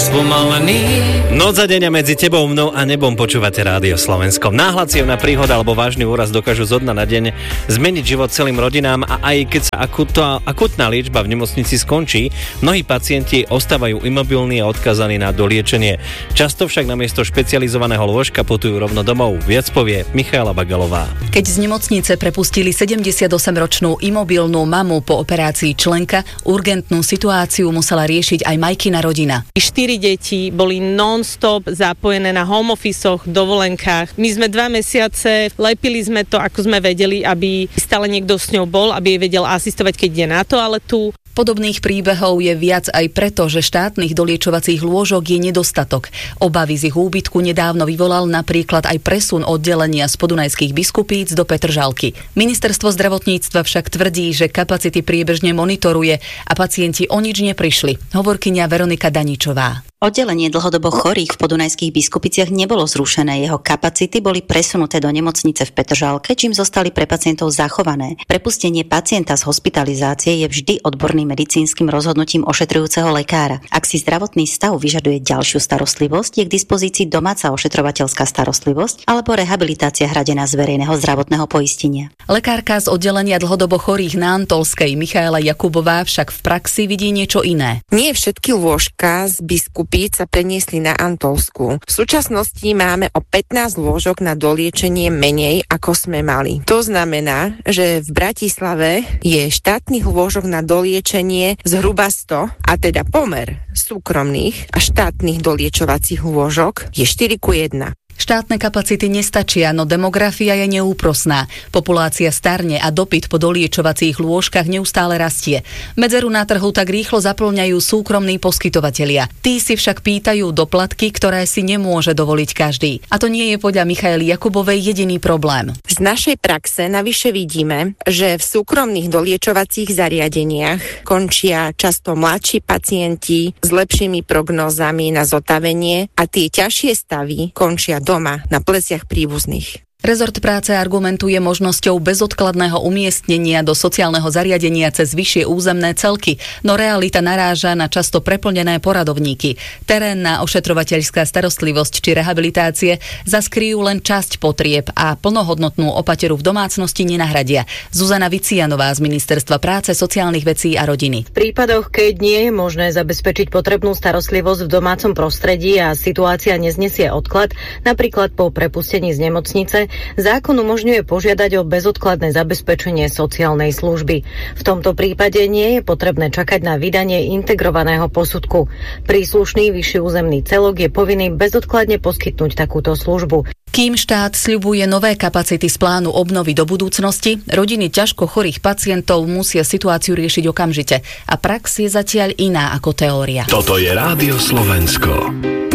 Noc a deň medzi tebou, mnou a nebom počúvate Rádio Slovensko. Náhľad silná príhoda alebo vážny úraz dokážu zo dňa na deň zmeniť život celým rodinám a aj keď sa akutná liečba v nemocnici skončí, mnohí pacienti ostávajú imobilní a odkazaní na doliečenie. Často však namiesto špecializovaného lôžka putujú rovno domov. Viac povie Michaela Bagalová. Keď z nemocnice prepustili 78-ročnú imobilnú mamu po operácii členka, urgentnú situáciu musela riešiť aj Majkina rodina. 4 deti boli non-stop zapojené na home office-och, dovolenkách. My sme 2 mesiace, lepili sme to, ako sme vedeli, aby stále niekto s ňou bol, aby jej vedel asistovať, keď ide na toaletu. Podobných príbehov je viac aj preto, že štátnych doliečovacích lôžok je nedostatok. Obavy z ich úbytku nedávno vyvolal napríklad aj presun oddelenia z Podunajských Biskupíc do Petržalky. Ministerstvo zdravotníctva však tvrdí, že kapacity priebežne monitoruje a pacienti o nič neprišli. Hovorkyňa Veronika Daničová. Oddelenie dlhodobo chorých v Podunajských Biskupiciach nebolo zrušené, jeho kapacity boli presunuté do nemocnice v Petržalke, čím zostali pre pacientov zachované. Prepustenie pacienta z hospitalizácie je vždy odborným medicínskym rozhodnutím ošetrujúceho lekára. Ak si zdravotný stav vyžaduje ďalšiu starostlivosť, je k dispozícii domáca ošetrovateľská starostlivosť alebo rehabilitácia hradená z verejného zdravotného poistenia. Lekárka z oddelenia dlhodobo chorých na Antolskej Michaela Jakubová však v praxi vidí niečo iné. Nie všetky lôžka z Biskupíc sa preniesli na Antolskú. V súčasnosti máme o 15 lôžok na doliečenie menej, ako sme mali. To znamená, že v Bratislave je štátnych lôžok na doliečenie zhruba 100, a teda pomer súkromných a štátnych doliečovacích lôžok je 4:1. Štátne kapacity nestačia, no demografia je neúprosná. Populácia starne a dopyt po doliečovacích lôžkach neustále rastie. Medzeru na trhu tak rýchlo zaplňajú súkromní poskytovatelia. Tí si však pýtajú doplatky, ktoré si nemôže dovoliť každý. A to nie je podľa Michaely Jakubovej jediný problém. Z našej praxe navyše vidíme, že v súkromných doliečovacích zariadeniach končia často mladší pacienti s lepšími prognózami na zotavenie a tie ťažšie stavy končia doma na pleciach príbuzných. Rezort práce argumentuje možnosťou bezodkladného umiestnenia do sociálneho zariadenia cez vyššie územné celky, no realita naráža na často preplnené poradovníky. Terénna ošetrovateľská starostlivosť či rehabilitácie zaskrývajú len časť potrieb a plnohodnotnú opateru v domácnosti nenahradia. Zuzana Vicianová z Ministerstva práce, sociálnych vecí a rodiny. V prípadoch, keď nie je možné zabezpečiť potrebnú starostlivosť v domácom prostredí a situácia neznesie odklad, napríklad po prepustení z nemocnice, zákon umožňuje požiadať o bezodkladné zabezpečenie sociálnej služby. V tomto prípade nie je potrebné čakať na vydanie integrovaného posudku. Príslušný vyšší územný celok je povinný bezodkladne poskytnúť takúto službu. Kým štát sľubuje nové kapacity z plánu obnovy do budúcnosti, rodiny ťažko chorých pacientov musia situáciu riešiť okamžite. A prax je zatiaľ iná ako teória. Toto je Rádio Slovensko.